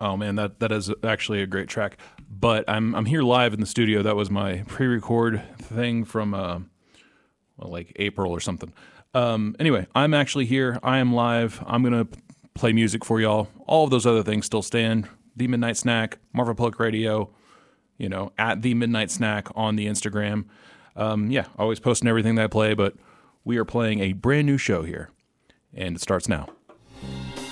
Oh man, that is actually a great track. But I'm here live in the studio. That was my pre-record thing from like April or something. Anyway, I'm actually here. I am live. I'm gonna play music for y'all. All of those other things still stand. The Midnight Snack, Marvel Public Radio, at the Midnight Snack on the Instagram. Yeah, always posting everything that I play. But we are playing a brand new show here, and it starts now.